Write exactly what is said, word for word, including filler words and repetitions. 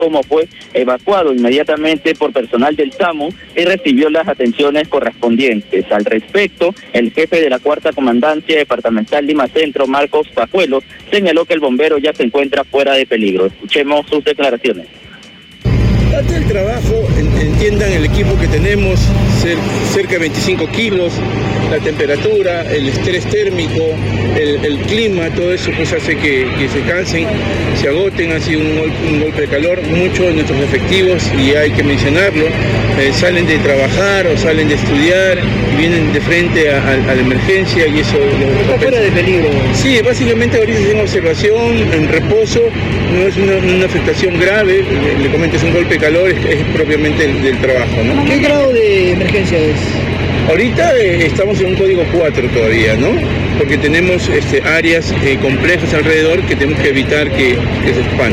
cómo fue evacuado inmediatamente por personal del SAMU y recibió las atenciones correspondientes. Al respecto, el jefe de la Cuarta Comandancia Departamental Lima Centro, Marcos Pajuelos, señaló que el bombero ya se encuentra fuera de peligro. Escuchemos sus declaraciones. Parte del trabajo, entiendan el equipo que tenemos, cerca de veinticinco kilos, la temperatura, el estrés térmico, el, el clima, todo eso pues hace que, que se cansen, se agoten. Ha sido un, gol, un golpe de calor. Muchos de nuestros efectivos, y hay que mencionarlo, eh, salen de trabajar o salen de estudiar y vienen de frente a, a, a la emergencia y eso... ¿Está fuera de peligro? Sí, básicamente ahorita está en observación, en reposo, no es una, una afectación grave, le, le comento, es un golpe de calor, es, es propiamente del, del trabajo, ¿no? ¿Qué grado de emergencia es? Ahorita eh, estamos en un código cuatro todavía, ¿no? Porque tenemos este, áreas eh, complejas alrededor que tenemos que evitar que, que se expanda.